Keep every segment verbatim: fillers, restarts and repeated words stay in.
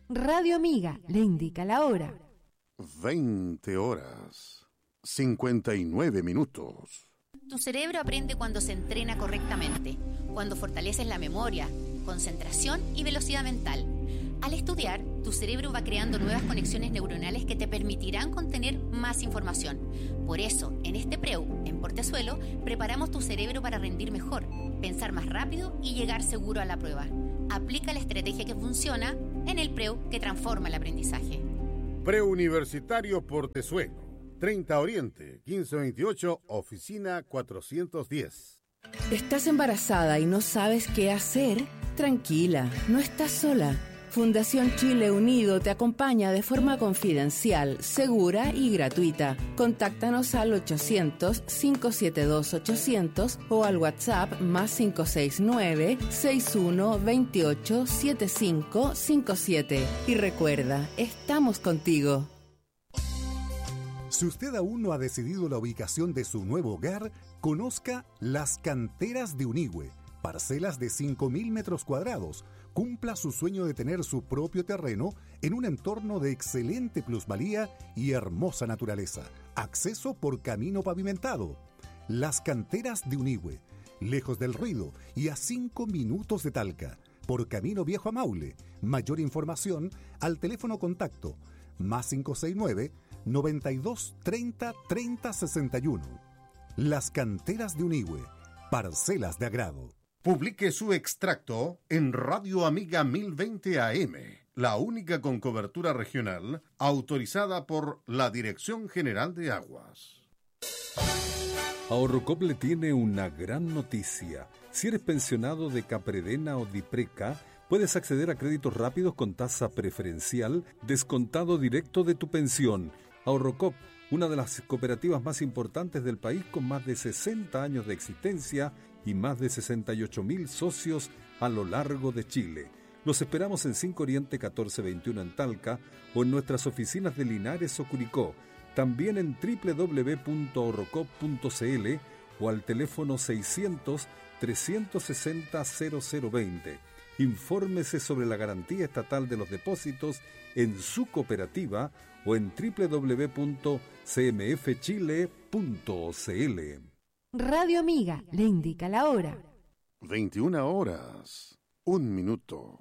Radio Amiga le indica la hora. veinte horas, cincuenta y nueve minutos. Tu cerebro aprende cuando se entrena correctamente, cuando fortaleces la memoria, concentración y velocidad mental. Al estudiar, tu cerebro va creando nuevas conexiones neuronales que te permitirán contener más información. Por eso, en este Preu, en Portezuelo, preparamos tu cerebro para rendir mejor, pensar más rápido y llegar seguro a la prueba. Aplica la estrategia que funciona en el Preu que transforma el aprendizaje. Preuniversitario Portezuelo. treinta Oriente, quince veintiocho, oficina cuatrocientos diez. ¿Estás embarazada y no sabes qué hacer? Tranquila, no estás sola. Fundación Chile Unido te acompaña de forma confidencial, segura y gratuita. Contáctanos al ochocientos, cinco siete dos, ochocientos o al WhatsApp más cinco seis nueve, seis uno dos ocho, siete cinco cinco siete. Y recuerda, estamos contigo. Si usted aún no ha decidido la ubicación de su nuevo hogar, conozca Las Canteras de Unigüe, parcelas de cinco mil metros cuadrados. Cumpla su sueño de tener su propio terreno en un entorno de excelente plusvalía y hermosa naturaleza. Acceso por camino pavimentado. Las Canteras de Unigüe, lejos del ruido y a cinco minutos de Talca, por camino viejo a Maule. Mayor información al teléfono contacto más cinco seis nueve, noventa y dos, treinta, treinta, sesenta y uno. Las Canteras de Unigüe, parcelas de agrado. Publique su extracto en Radio Amiga mil veinte A M, la única con cobertura regional autorizada por la Dirección General de Aguas. Ahorrocop le tiene una gran noticia. Si eres pensionado de Capredena o Dipreca, puedes acceder a créditos rápidos con tasa preferencial, descontado directo de tu pensión. Ahorrocop, una de las cooperativas más importantes del país con más de sesenta años de existencia y más de sesenta y ocho mil socios a lo largo de Chile. Los esperamos en cinco Oriente catorce veintiuno en Talca o en nuestras oficinas de Linares o Curicó. También en doble u doble u doble u punto ahorrocop punto c l o al teléfono seiscientos, trescientos sesenta, cero cero veinte. Infórmese sobre la garantía estatal de los depósitos en su cooperativa o en doble u doble u doble u punto c m f chile punto c l. Radio Amiga le indica la hora. veintiuna horas, un minuto.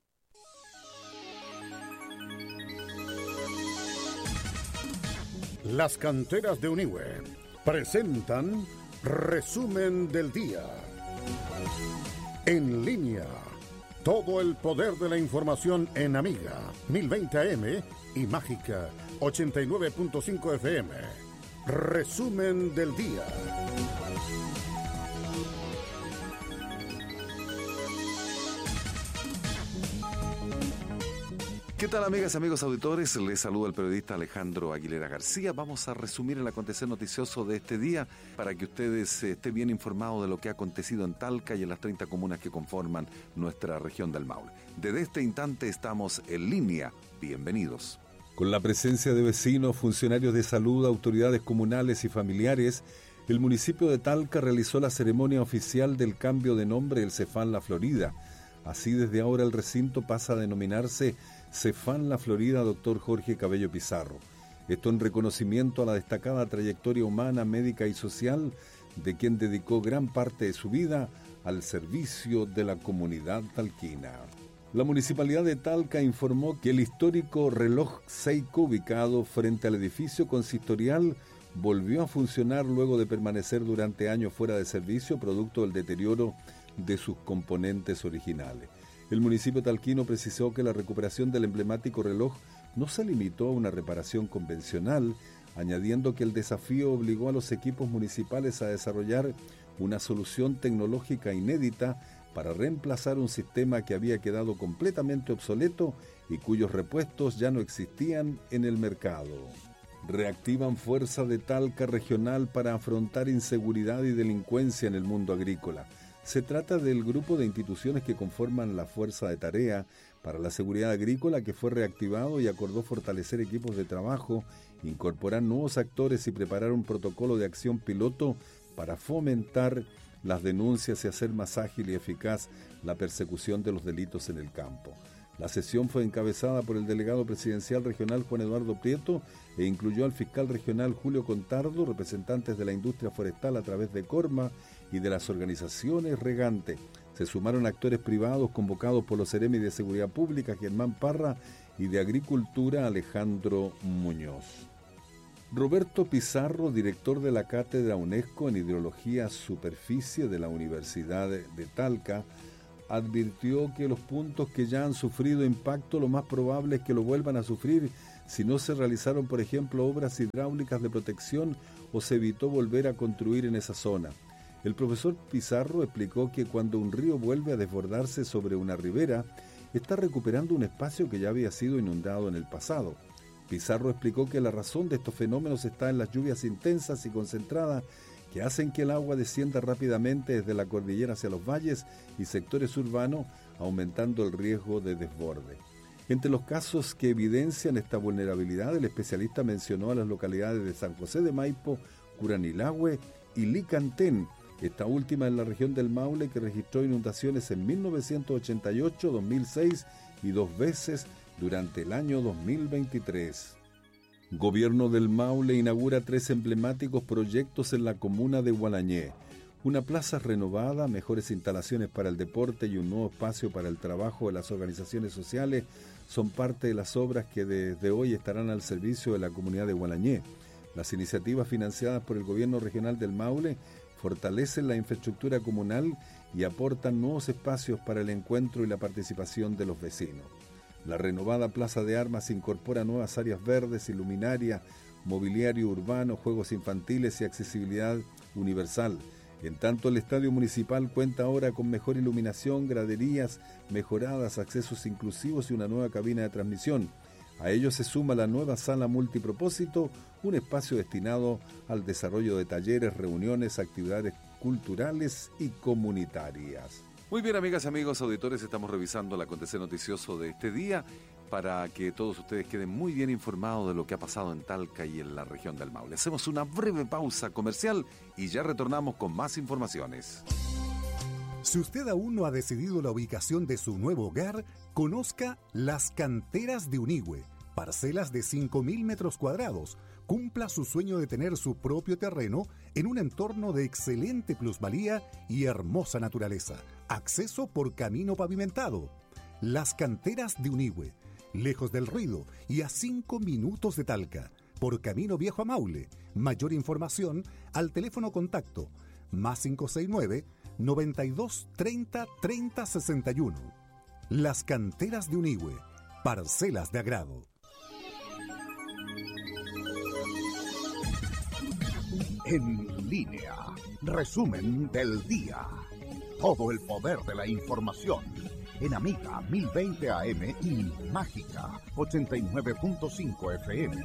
Las Canteras de Unigüe presentan Resumen del Día. En línea, todo el poder de la información en Amiga mil veinte A M y Mágica ochenta y nueve punto cinco F M. Resumen del Día. ¿Qué tal, amigas y amigos auditores? Les saluda el periodista Alejandro Aguilera García. Vamos a resumir el acontecer noticioso de este día para que ustedes estén bien informados de lo que ha acontecido en Talca y en las treinta comunas que conforman nuestra región del Maule. Desde este instante estamos en línea. Bienvenidos. Con la presencia de vecinos, funcionarios de salud, autoridades comunales y familiares, el municipio de Talca realizó la ceremonia oficial del cambio de nombre del Cefam La Florida. Así, desde ahora el recinto pasa a denominarse Cefam La Florida Doctor Jorge Cabello Pizarro. Esto en reconocimiento a la destacada trayectoria humana, médica y social de quien dedicó gran parte de su vida al servicio de la comunidad talquina. La Municipalidad de Talca informó que el histórico reloj Seiko ubicado frente al edificio consistorial volvió a funcionar luego de permanecer durante años fuera de servicio producto del deterioro de sus componentes originales. El municipio talquino precisó que la recuperación del emblemático reloj no se limitó a una reparación convencional, añadiendo que el desafío obligó a los equipos municipales a desarrollar una solución tecnológica inédita para reemplazar un sistema que había quedado completamente obsoleto y cuyos repuestos ya no existían en el mercado. Reactivan fuerza de Talca regional para afrontar inseguridad y delincuencia en el mundo agrícola. Se trata del grupo de instituciones que conforman la Fuerza de Tarea para la Seguridad Agrícola, que fue reactivado y acordó fortalecer equipos de trabajo, incorporar nuevos actores y preparar un protocolo de acción piloto para fomentar las denuncias y hacer más ágil y eficaz la persecución de los delitos en el campo. La sesión fue encabezada por el delegado presidencial regional Juan Eduardo Prieto e incluyó al fiscal regional Julio Contardo, representantes de la industria forestal a través de Corma y de las organizaciones regantes. Se sumaron actores privados convocados por los Seremi de Seguridad Pública, Germán Parra, y de Agricultura, Alejandro Muñoz. Roberto Pizarro, director de la Cátedra UNESCO en Hidrología Superficie de la Universidad de Talca, advirtió que los puntos que ya han sufrido impacto lo más probable es que lo vuelvan a sufrir si no se realizaron, por ejemplo, obras hidráulicas de protección o se evitó volver a construir en esa zona. El profesor Pizarro explicó que cuando un río vuelve a desbordarse sobre una ribera, está recuperando un espacio que ya había sido inundado en el pasado. Pizarro explicó que la razón de estos fenómenos está en las lluvias intensas y concentradas que hacen que el agua descienda rápidamente desde la cordillera hacia los valles y sectores urbanos, aumentando el riesgo de desborde. Entre los casos que evidencian esta vulnerabilidad, el especialista mencionó a las localidades de San José de Maipo, Curanilahue y Licantén, esta última en la región del Maule, que registró inundaciones en mil novecientos ochenta y ocho, dos mil seis y dos veces durante el año dos mil veintitrés. Gobierno del Maule inaugura tres emblemáticos proyectos en la comuna de Gualañé. Una plaza renovada, mejores instalaciones para el deporte y un nuevo espacio para el trabajo de las organizaciones sociales son parte de las obras que desde hoy estarán al servicio de la comunidad de Gualañé. Las iniciativas financiadas por el Gobierno Regional del Maule fortalecen la infraestructura comunal y aportan nuevos espacios para el encuentro y la participación de los vecinos. La renovada Plaza de Armas incorpora nuevas áreas verdes, iluminaria, mobiliario urbano, juegos infantiles y accesibilidad universal. En tanto, el Estadio Municipal cuenta ahora con mejor iluminación, graderías mejoradas, accesos inclusivos y una nueva cabina de transmisión. A ello se suma la nueva sala multipropósito, un espacio destinado al desarrollo de talleres, reuniones, actividades culturales y comunitarias. Muy bien, amigas y amigos auditores, estamos revisando el acontecer noticioso de este día para que todos ustedes queden muy bien informados de lo que ha pasado en Talca y en la región del Maule. Hacemos una breve pausa comercial y ya retornamos con más informaciones. Si usted aún no ha decidido la ubicación de su nuevo hogar, conozca Las Canteras de Unigüe, parcelas de cinco mil metros cuadrados. Cumpla su sueño de tener su propio terreno en un entorno de excelente plusvalía y hermosa naturaleza. Acceso por camino pavimentado. Las Canteras de Unigüe, lejos del ruido y a cinco minutos de Talca, por camino viejo a Maule. Mayor información al teléfono contacto más cinco seis nueve, noventa y dos, treinta, treinta, sesenta y uno. Las Canteras de Unigüe, parcelas de agrado. En línea, resumen del día. Todo el poder de la información en Amiga mil veinte A M y Mágica ochenta y nueve punto cinco F M.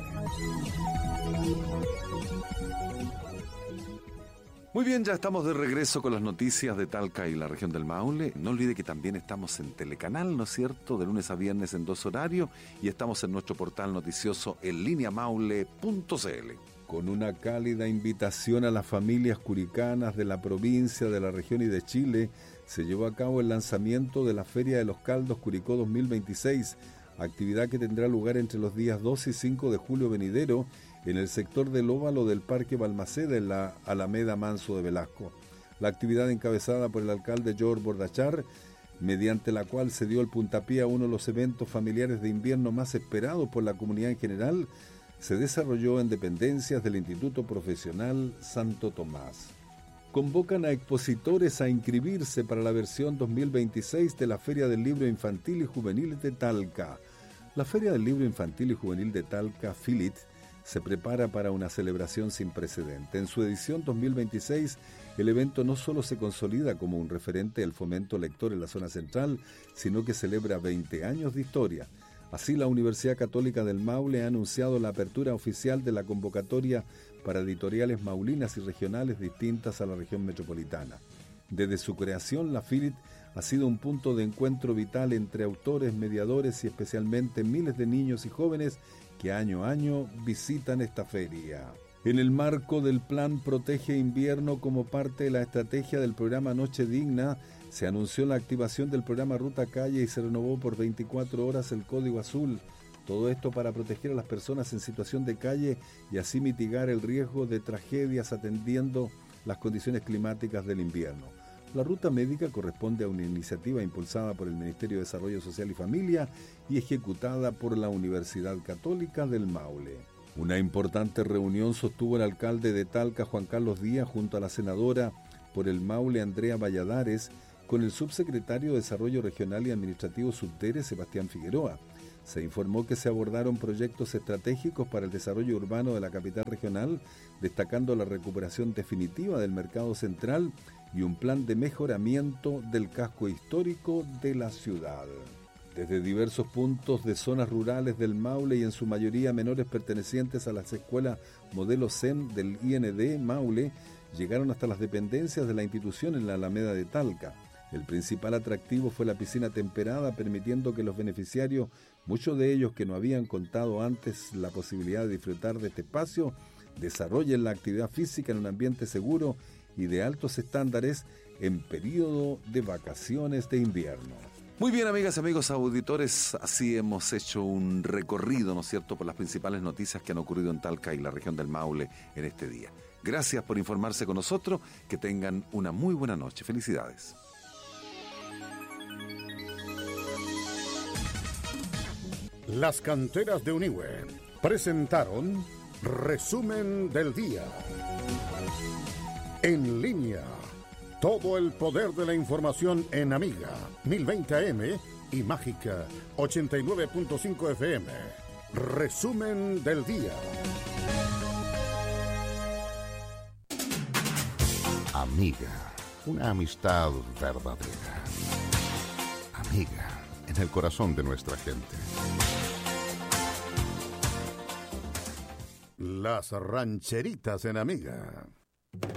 Muy bien, ya estamos de regreso con las noticias de Talca y la región del Maule. No olvide que también estamos en Telecanal, ¿no es cierto?, de lunes a viernes en dos horarios, y estamos en nuestro portal noticioso en línea maule punto c l. Con una cálida invitación a las familias curicanas de la provincia, de la región y de Chile, se llevó a cabo el lanzamiento de la Feria de los Caldos Curicó dos mil veintiséis, actividad que tendrá lugar entre los días dos y cinco de julio venidero en el sector del óvalo del Parque Balmaceda, en la Alameda Manso de Velasco. La actividad, encabezada por el alcalde George Bordachar, mediante la cual se dio el puntapié a uno de los eventos familiares de invierno más esperados por la comunidad en general, se desarrolló en dependencias del Instituto Profesional Santo Tomás. Convocan a expositores a inscribirse para la versión dos mil veintiséis de la Feria del Libro Infantil y Juvenil de Talca. La Feria del Libro Infantil y Juvenil de Talca, FILIT, se prepara para una celebración sin precedente. En su edición dos mil veintiséis, el evento no solo se consolida como un referente del fomento lector en la zona central, sino que celebra veinte años de historia. Así, la Universidad Católica del Maule ha anunciado la apertura oficial de la convocatoria para editoriales maulinas y regionales distintas a la región metropolitana. Desde su creación, la FILIT ha sido un punto de encuentro vital entre autores, mediadores y especialmente miles de niños y jóvenes que año a año visitan esta feria. En el marco del Plan Protege Invierno, como parte de la estrategia del programa Noche Digna, se anunció la activación del programa Ruta Calle y se renovó por veinticuatro horas el Código Azul. Todo esto para proteger a las personas en situación de calle y así mitigar el riesgo de tragedias atendiendo las condiciones climáticas del invierno. La ruta médica corresponde a una iniciativa impulsada por el Ministerio de Desarrollo Social y Familia y ejecutada por la Universidad Católica del Maule. Una importante reunión sostuvo el alcalde de Talca, Juan Carlos Díaz, junto a la senadora por el Maule, Andrea Valladares, con el subsecretario de Desarrollo Regional y Administrativo Subtere, Sebastián Figueroa. Se informó que se abordaron proyectos estratégicos para el desarrollo urbano de la capital regional, destacando la recuperación definitiva del mercado central y un plan de mejoramiento del casco histórico de la ciudad. Desde diversos puntos de zonas rurales del Maule y en su mayoría menores pertenecientes a las escuelas modelo C E M del I N D Maule, llegaron hasta las dependencias de la institución en la Alameda de Talca. El principal atractivo fue la piscina temperada, permitiendo que los beneficiarios, muchos de ellos que no habían contado antes la posibilidad de disfrutar de este espacio, desarrollen la actividad física en un ambiente seguro y de altos estándares en periodo de vacaciones de invierno. Muy bien, amigas y amigos auditores, así hemos hecho un recorrido, ¿no es cierto?, por las principales noticias que han ocurrido en Talca y la región del Maule en este día. Gracias por informarse con nosotros, que tengan una muy buena noche. Felicidades. Las canteras de Unihue presentaron Resumen del Día. En línea, todo el poder de la información en Amiga mil veinte A M y Mágica ochenta y nueve punto cinco F M. Resumen del Día. Amiga, una amistad verdadera. Amiga, en el corazón de nuestra gente. Las rancheritas en Amiga.